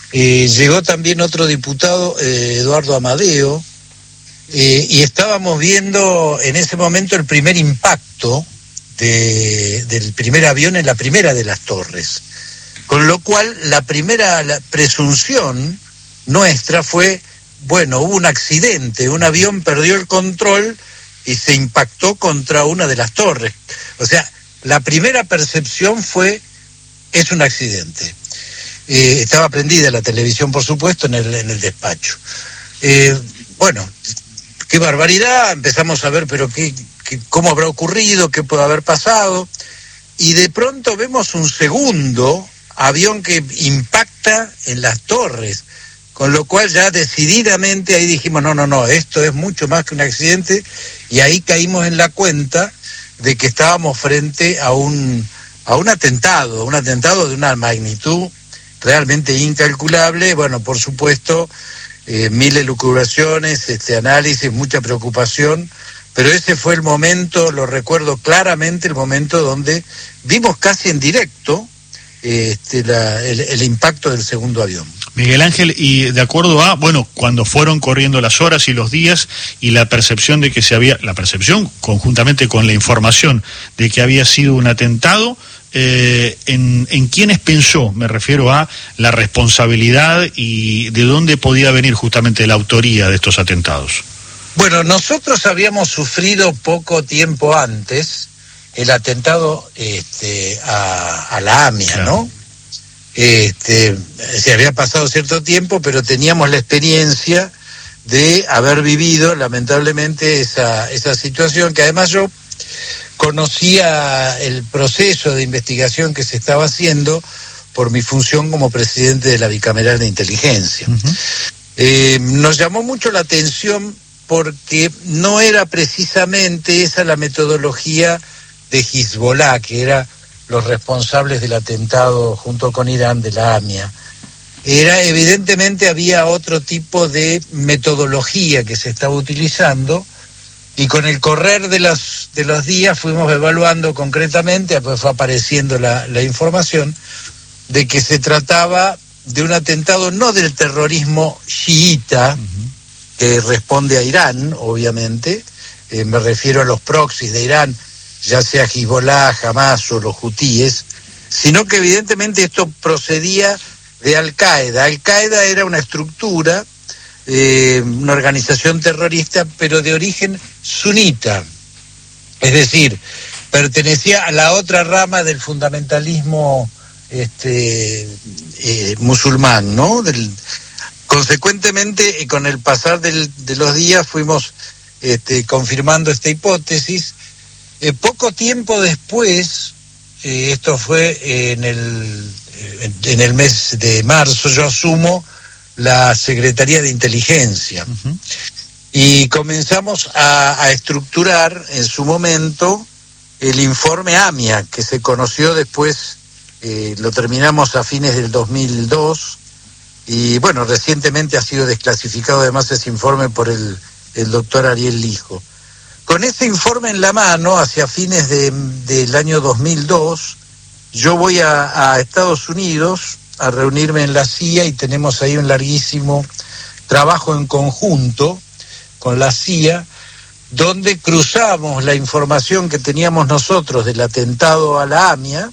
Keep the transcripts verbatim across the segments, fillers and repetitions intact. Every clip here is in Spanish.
eh, llegó también otro diputado, eh, Eduardo Amadeo, eh, y estábamos viendo en ese momento el primer impacto de, del primer avión en la primera de las torres. Con lo cual, la primera la presunción nuestra fue, bueno, hubo un accidente, un avión perdió el control y se impactó contra una de las torres. O sea, la primera percepción fue, es un accidente. Eh, estaba prendida la televisión, por supuesto, en el, en el despacho. Eh, bueno, qué barbaridad, empezamos a ver, pero qué, qué, cómo habrá ocurrido, qué puede haber pasado, y de pronto vemos un segundo avión que impacta en las torres, con lo cual ya decididamente ahí dijimos, no, no, no, esto es mucho más que un accidente, y ahí caímos en la cuenta de que estábamos frente a un, a un atentado, un atentado de una magnitud realmente incalculable. Bueno, por supuesto, eh, mil elucubraciones, este análisis, mucha preocupación, pero ese fue el momento, lo recuerdo claramente, el momento donde vimos casi en directo Este, la, el, el impacto del segundo avión. Miguel Ángel, y de acuerdo a, bueno, cuando fueron corriendo las horas y los días y la percepción de que se había, la percepción conjuntamente con la información de que había sido un atentado, eh, en, en quiénes pensó, me refiero a la responsabilidad y de dónde podía venir justamente la autoría de estos atentados. Bueno, nosotros habíamos sufrido poco tiempo antes el atentado este, a, a la AMIA, claro, ¿no? Este, se había pasado cierto tiempo, pero teníamos la experiencia de haber vivido, lamentablemente, esa, esa situación, que además yo conocía el proceso de investigación que se estaba haciendo por mi función como presidente de la Bicameral de Inteligencia. Uh-huh. Eh, nos llamó mucho la atención porque no era precisamente esa la metodología de Hezbollah, que eran los responsables del atentado junto con Irán de la AMIA. Era, evidentemente había otro tipo de metodología que se estaba utilizando, y con el correr de los, de los días fuimos evaluando concretamente, pues fue apareciendo la, la información de que se trataba de un atentado no del terrorismo chiita, uh-huh, que responde a Irán, obviamente, eh, me refiero a los proxies de Irán, ya sea Hezbollah, Hamas o los hutíes, sino que evidentemente esto procedía de Al-Qaeda. Al-Qaeda era una estructura, eh, una organización terrorista, pero de origen sunita, es decir, pertenecía a la otra rama del fundamentalismo este, eh, musulmán, ¿no? Del, consecuentemente, con el pasar del, de los días fuimos este, confirmando esta hipótesis. Eh, poco tiempo después, eh, esto fue en el, en, en el mes de marzo, yo asumo la Secretaría de Inteligencia. Uh-huh. Y comenzamos a, a estructurar en su momento el informe AMIA, que se conoció después, eh, lo terminamos a fines del dos mil dos, y bueno, recientemente ha sido desclasificado además ese informe por el, el doctor Ariel Lijo. Con ese informe en la mano, hacia fines de, del año dos mil dos, yo voy a, a Estados Unidos a reunirme en la C I A, y tenemos ahí un larguísimo trabajo en conjunto con la C I A, donde cruzamos la información que teníamos nosotros del atentado a la AMIA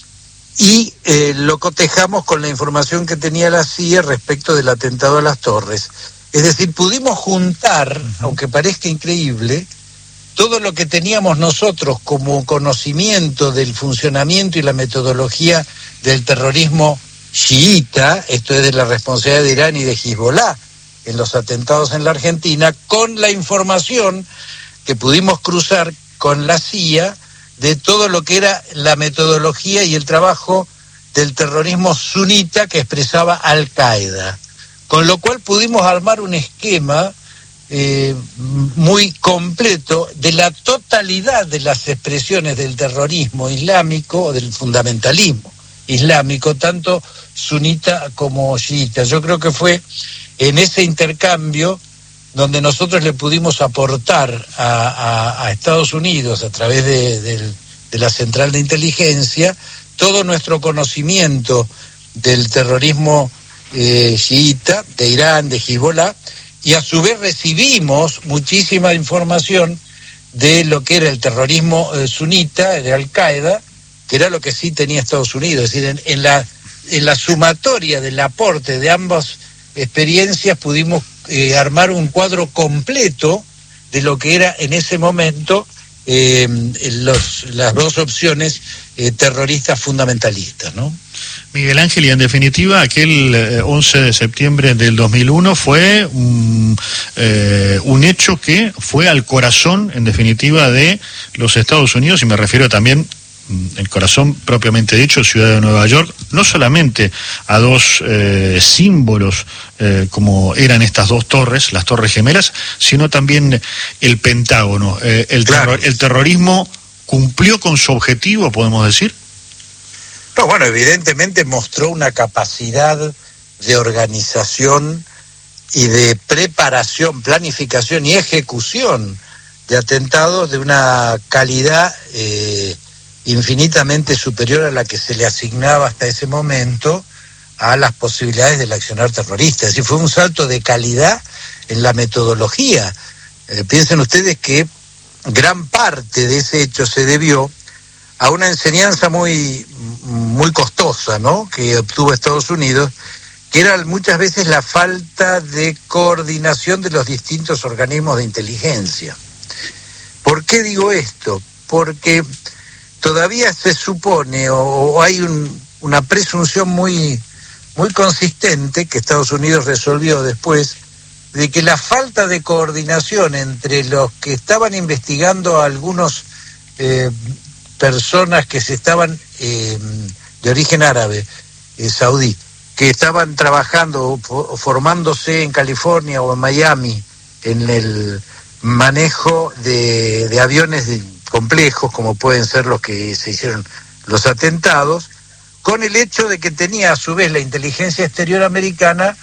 y eh, lo cotejamos con la información que tenía la C I A respecto del atentado a las torres. Es decir, pudimos juntar, aunque parezca increíble, todo lo que teníamos nosotros como conocimiento del funcionamiento y la metodología del terrorismo chiita, esto es de la responsabilidad de Irán y de Hezbollah en los atentados en la Argentina, con la información que pudimos cruzar con la C I A de todo lo que era la metodología y el trabajo del terrorismo sunita que expresaba Al-Qaeda. Con lo cual pudimos armar un esquema Eh, muy completo de la totalidad de las expresiones del terrorismo islámico o del fundamentalismo islámico, tanto sunita como chiita. Yo creo que fue en ese intercambio donde nosotros le pudimos aportar a, a, a Estados Unidos a través de, de, de la Central de Inteligencia todo nuestro conocimiento del terrorismo eh, chiita, de Irán, de Hezbollah, y a su vez recibimos muchísima información de lo que era el terrorismo eh, sunita, de Al-Qaeda, que era lo que sí tenía Estados Unidos. Es decir, en, en, la, en la sumatoria del aporte de ambas experiencias pudimos eh, armar un cuadro completo de lo que era en ese momento eh, los, las dos opciones eh, terroristas fundamentalistas, ¿no? Miguel Ángel, y en definitiva, aquel eh, once de septiembre del dos mil uno fue un, eh, un hecho que fue al corazón, en definitiva, de los Estados Unidos, y me refiero también el corazón propiamente dicho, ciudad de Nueva York, no solamente a dos eh, símbolos eh, como eran estas dos torres, las Torres Gemelas, sino también el Pentágono. Eh, el, claro. terror, ¿El terrorismo cumplió con su objetivo, podemos decir? No, bueno, evidentemente mostró una capacidad de organización y de preparación, planificación y ejecución de atentados de una calidad eh, infinitamente superior a la que se le asignaba hasta ese momento a las posibilidades del accionar terrorista. Es decir, fue un salto de calidad en la metodología. Eh, piensen ustedes que gran parte de ese hecho se debió a una enseñanza muy, muy costosa, ¿no?, que obtuvo Estados Unidos, que era muchas veces la falta de coordinación de los distintos organismos de inteligencia. ¿Por qué digo esto? Porque todavía se supone, o, o hay un, una presunción muy, muy consistente, que Estados Unidos resolvió después, de que la falta de coordinación entre los que estaban investigando a algunos eh, personas que se estaban, eh, de origen árabe, eh, saudí, que estaban trabajando o formándose en California o en Miami en el manejo de, de aviones de, complejos, como pueden ser los que se hicieron los atentados, con el hecho de que tenía a su vez la inteligencia exterior americana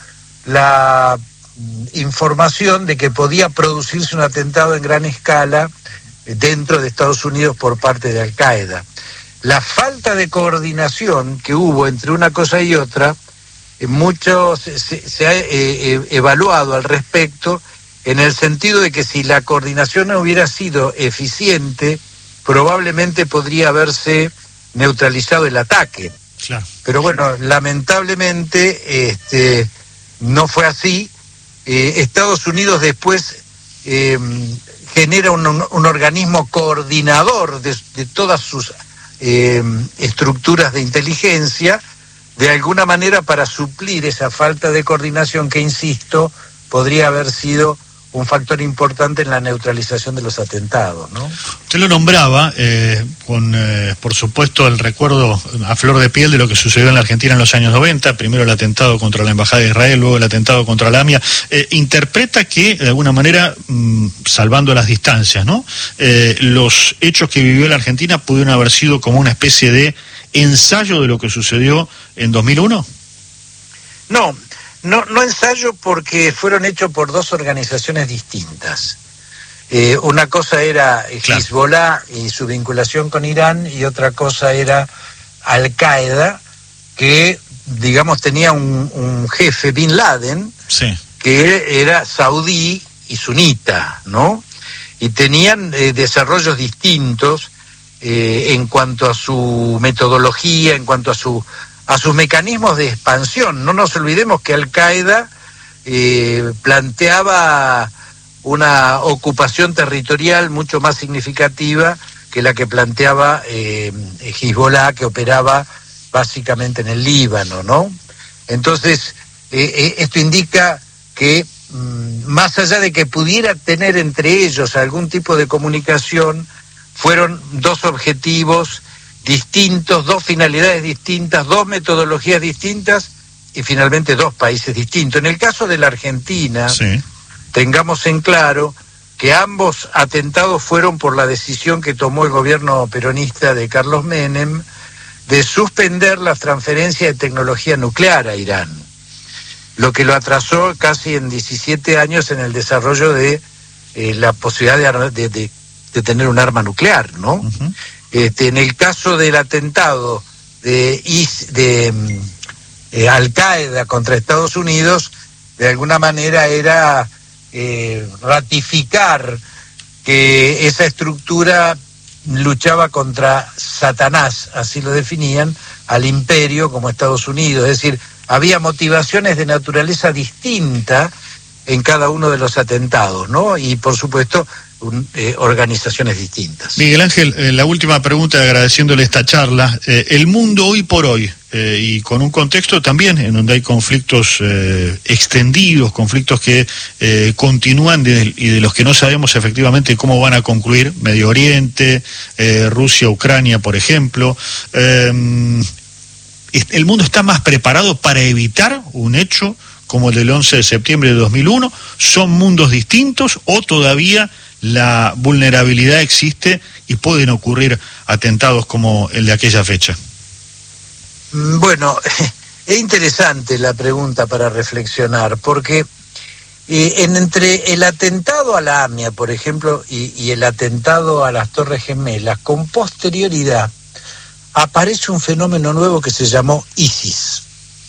la información de que podía producirse un atentado en gran escala dentro de Estados Unidos por parte de Al-Qaeda. La falta de coordinación que hubo entre una cosa y otra, eh, mucho se, se, se ha eh, evaluado al respecto, en el sentido de que si la coordinación no hubiera sido eficiente, probablemente podría haberse neutralizado el ataque. Claro. Pero bueno, lamentablemente este, no fue así. Eh, Estados Unidos después eh, genera un, un organismo coordinador de, de todas sus eh, estructuras de inteligencia, de alguna manera para suplir esa falta de coordinación que, insisto, podría haber sido un factor importante en la neutralización de los atentados, ¿no? Usted lo nombraba, eh, con, eh, por supuesto, el recuerdo a flor de piel de lo que sucedió en la Argentina en los años noventa, primero el atentado contra la Embajada de Israel, luego el atentado contra la AMIA. Eh, interpreta que, de alguna manera, mmm, salvando las distancias, ¿no?, eh, los hechos que vivió la Argentina pudieron haber sido como una especie de ensayo de lo que sucedió en dos mil uno. No. No, no ensayo, porque fueron hechos por dos organizaciones distintas. Eh, una cosa era claro. Hezbollah y su vinculación con Irán, y otra cosa era Al-Qaeda, que, digamos, tenía un, un jefe, Bin Laden, sí. que era saudí y sunita, ¿no? Y tenían eh, desarrollos distintos eh, en cuanto a su metodología, en cuanto a su a sus mecanismos de expansión. No nos olvidemos que Al-Qaeda eh, planteaba una ocupación territorial mucho más significativa que la que planteaba eh, Hezbollah, que operaba básicamente en el Líbano, ¿no? Entonces, eh, eh, esto indica que mm, más allá de que pudiera tener entre ellos algún tipo de comunicación, fueron dos objetivos distintos, dos finalidades distintas, dos metodologías distintas y finalmente dos países distintos. En el caso de la Argentina, sí. tengamos en claro que ambos atentados fueron por la decisión que tomó el gobierno peronista de Carlos Menem de suspender la transferencia de tecnología nuclear a Irán, lo que lo atrasó casi en diecisiete años en el desarrollo de eh, la posibilidad de, de, de, de tener un arma nuclear, ¿no? Uh-huh. Este, en el caso del atentado de, de, eh, Al-Qaeda contra Estados Unidos, de alguna manera era eh, ratificar que esa estructura luchaba contra Satanás, así lo definían, al imperio como Estados Unidos. Es decir, había motivaciones de naturaleza distinta en cada uno de los atentados, ¿no? Y por supuesto, un, eh, organizaciones distintas. Miguel Ángel, eh, la última pregunta, agradeciéndole esta charla. Eh, el mundo hoy por hoy, eh, y con un contexto también en donde hay conflictos eh, extendidos, conflictos que eh, continúan de, y de los que no sabemos efectivamente cómo van a concluir, Medio Oriente, eh, Rusia, Ucrania, por ejemplo. Eh, ¿el mundo está más preparado para evitar un hecho como el del once de septiembre de dos mil uno? ¿Son mundos distintos o todavía la vulnerabilidad existe y pueden ocurrir atentados como el de aquella fecha? Bueno, es interesante la pregunta para reflexionar, porque eh, en, entre el atentado a la AMIA, por ejemplo, y, y el atentado a las Torres Gemelas, con posterioridad aparece un fenómeno nuevo que se llamó ISIS,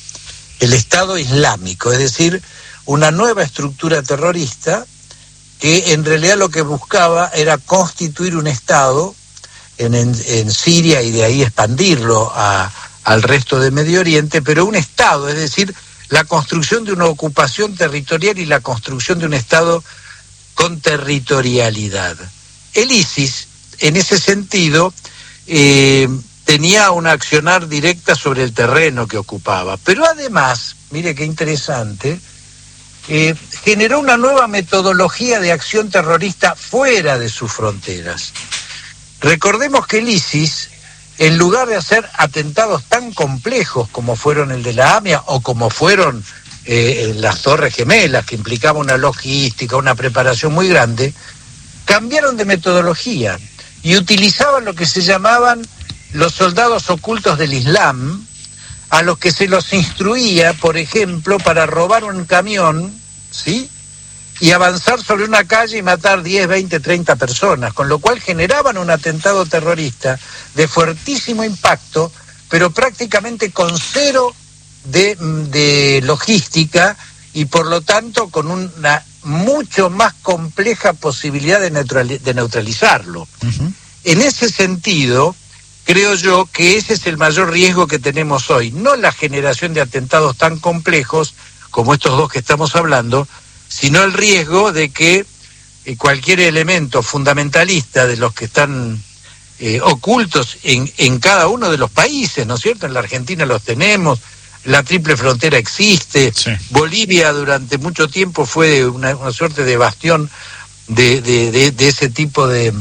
el Estado Islámico, es decir, una nueva estructura terrorista que en realidad lo que buscaba era constituir un Estado en, en, en Siria y de ahí expandirlo a, al resto de Medio Oriente, pero un Estado, es decir, la construcción de una ocupación territorial y la construcción de un Estado con territorialidad. El ISIS, en ese sentido, eh, tenía una accionar directa sobre el terreno que ocupaba, pero además, mire qué interesante, eh, generó una nueva metodología de acción terrorista fuera de sus fronteras. Recordemos que el ISIS, en lugar de hacer atentados tan complejos como fueron el de la AMIA o como fueron eh, las Torres Gemelas, que implicaba una logística, una preparación muy grande, cambiaron de metodología y utilizaban lo que se llamaban los soldados ocultos del Islam, a los que se los instruía, por ejemplo, para robar un camión, ¿sí?, y avanzar sobre una calle y matar diez, veinte, treinta personas, con lo cual generaban un atentado terrorista de fuertísimo impacto, pero prácticamente con cero de, de logística y por lo tanto con una mucho más compleja posibilidad de, neutral, de neutralizarlo. Uh-huh. En ese sentido, creo yo que ese es el mayor riesgo que tenemos hoy, no la generación de atentados tan complejos como estos dos que estamos hablando, sino el riesgo de que eh, cualquier elemento fundamentalista de los que están eh, ocultos en, en cada uno de los países, ¿no es cierto? En la Argentina los tenemos, la triple frontera existe, sí. Bolivia durante mucho tiempo fue una, una suerte de bastión de, de, de, de ese tipo de,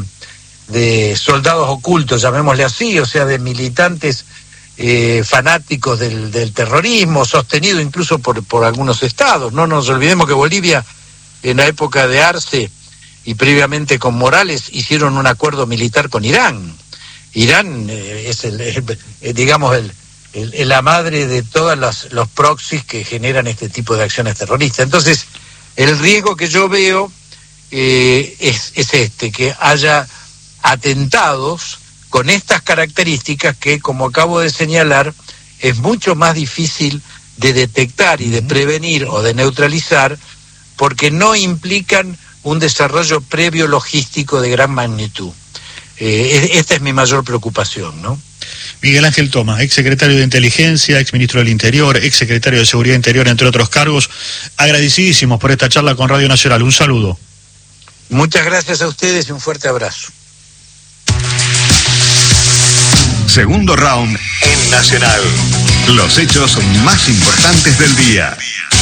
de soldados ocultos, llamémosle así, o sea, de militantes Eh, fanáticos del, del terrorismo, sostenido incluso por, por algunos estados. No nos olvidemos que Bolivia, en la época de Arce y previamente con Morales, hicieron un acuerdo militar con Irán. Irán eh, es, el, el, el, digamos, el, el, la madre de todos los, los proxies que generan este tipo de acciones terroristas. Entonces, el riesgo que yo veo eh, es, es este, que haya atentados con estas características que, como acabo de señalar, es mucho más difícil de detectar y de prevenir o de neutralizar, porque no implican un desarrollo previo logístico de gran magnitud. Eh, esta es mi mayor preocupación, ¿no? Miguel Ángel Tomás, ex secretario de Inteligencia, ex ministro del Interior, ex secretario de Seguridad Interior, entre otros cargos, agradecidísimos por esta charla con Radio Nacional. Un saludo. Muchas gracias a ustedes y un fuerte abrazo. Segundo round en Nacional. Los hechos más importantes del día.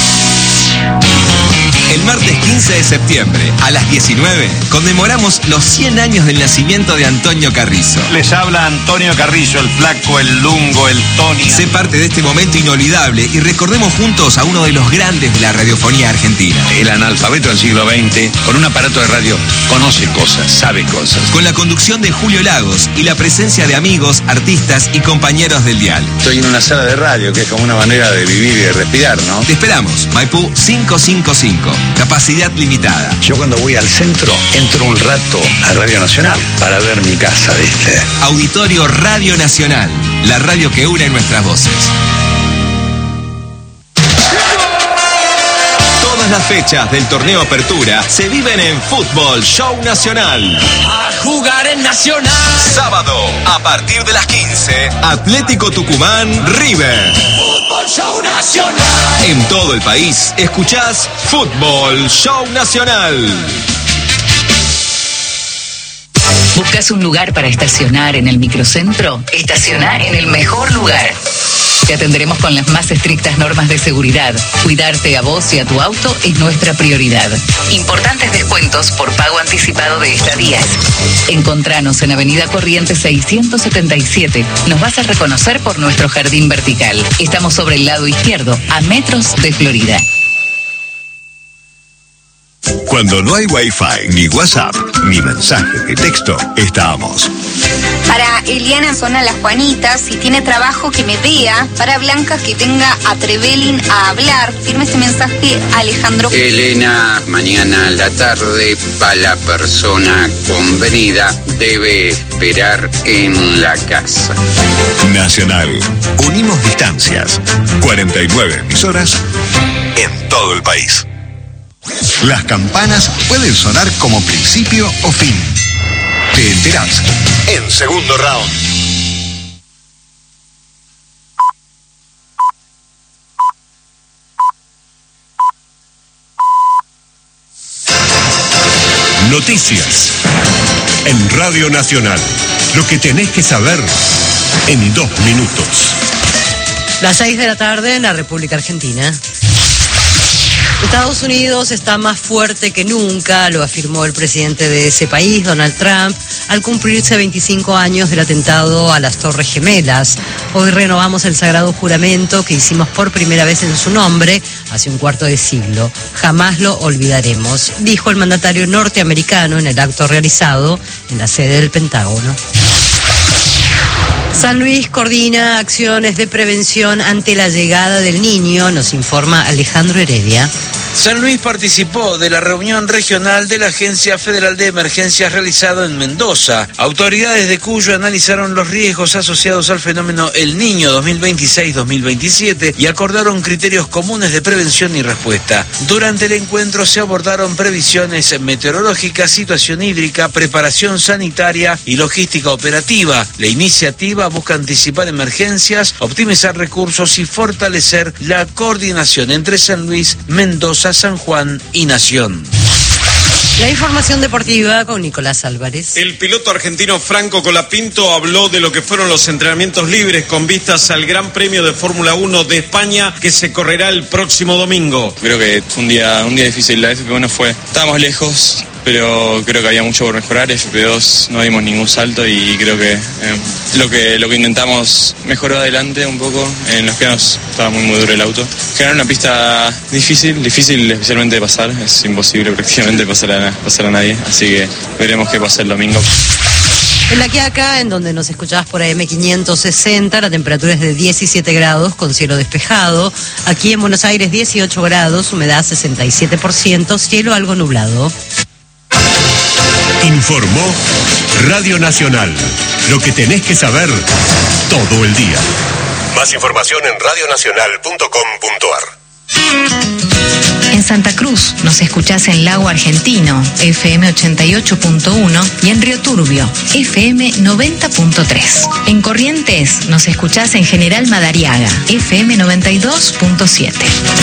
El martes quince de septiembre, a las diecinueve, conmemoramos los cien años del nacimiento de Antonio Carrizo. Les habla Antonio Carrizo, el flaco, el lungo, el Tony. Sé parte de este momento inolvidable y recordemos juntos a uno de los grandes de la radiofonía argentina. El analfabeto del siglo veinte, con un aparato de radio, conoce cosas, sabe cosas. Con la conducción de Julio Lagos y la presencia de amigos, artistas y compañeros del dial. Estoy en una sala de radio, que es como una manera de vivir y de respirar, ¿no? Te esperamos, Maipú quinientos cincuenta y cinco. Capacidad limitada. Yo cuando voy al centro, entro un rato a Radio Nacional para ver mi casa, ¿viste? Auditorio Radio Nacional, la radio que une nuestras voces. Todas las fechas del torneo Apertura se viven en Fútbol Show Nacional. A jugar en Nacional. Sábado, a partir de las quince, Atlético Tucumán, River. Fútbol Show Nacional. En todo el país, escuchás Fútbol Show Nacional. ¿Buscas un lugar para estacionar en el microcentro? Estaciona en el mejor lugar. Te atenderemos con las más estrictas normas de seguridad. Cuidarte a vos y a tu auto es nuestra prioridad. Importantes descuentos por pago anticipado de estadías. Encontranos en Avenida Corrientes seiscientos setenta y siete. Nos vas a reconocer por nuestro jardín vertical. Estamos sobre el lado izquierdo, a metros de Florida. Cuando no hay Wi-Fi, ni WhatsApp, ni mensaje de texto, estamos. Para Eliana, zona Las Juanitas, si tiene trabajo que me vea. Para Blanca, que venga a Trevelin a hablar. Firme ese mensaje, Alejandro. Elena, mañana a la tarde, para la persona convenida, debe esperar en la casa. Nacional. Unimos distancias. cuarenta y nueve emisoras en todo el país. Las campanas pueden sonar como principio o fin. Te enterás en Segundo Round. Noticias en Radio Nacional. Lo que tenés que saber en dos minutos. Las seis de la tarde en la República Argentina. Estados Unidos está más fuerte que nunca, lo afirmó el presidente de ese país, Donald Trump, al cumplirse veinticinco años del atentado a las Torres Gemelas. Hoy renovamos el sagrado juramento que hicimos por primera vez en su nombre hace un cuarto de siglo. Jamás lo olvidaremos, dijo el mandatario norteamericano en el acto realizado en la sede del Pentágono. San Luis coordina acciones de prevención ante la llegada del niño, nos informa Alejandro Heredia. San Luis participó de la reunión regional de la Agencia Federal de Emergencias realizada en Mendoza. Autoridades de Cuyo analizaron los riesgos asociados al fenómeno El Niño dos mil veintiséis dos mil veintisiete y acordaron criterios comunes de prevención y respuesta. Durante el encuentro se abordaron previsiones meteorológicas, situación hídrica, preparación sanitaria y logística operativa. La iniciativa busca anticipar emergencias, optimizar recursos y fortalecer la coordinación entre San Luis, Mendoza, San Juan y Nación. La información deportiva con Nicolás Álvarez. El piloto argentino Franco Colapinto habló de lo que fueron los entrenamientos libres con vistas al Gran Premio de Fórmula uno de España que se correrá el próximo domingo. Creo que fue un día, un día difícil. La F P uno fue, estábamos lejos, pero creo que había mucho por mejorar. F P dos no dimos ningún salto y creo que eh, lo que lo que intentamos mejoró adelante un poco. En los pianos estaba muy muy duro el auto. Generar una pista difícil, difícil especialmente de pasar. Es imposible prácticamente pasar a, pasar a nadie, así que veremos qué pasa el domingo. En La Quiaca, en donde nos escuchabas por A M quinientos sesenta, la temperatura es de diecisiete grados con cielo despejado. Aquí en Buenos Aires dieciocho grados, humedad sesenta y siete por ciento, cielo algo nublado. Informó Radio Nacional. Lo que tenés que saber todo el día. Más información en radio nacional punto com punto ar. En Santa Cruz nos escuchás en Lago Argentino, F M ochenta y ocho punto uno, y en Río Turbio, F M noventa punto tres. En Corrientes nos escuchás en General Madariaga, F M noventa y dos punto siete.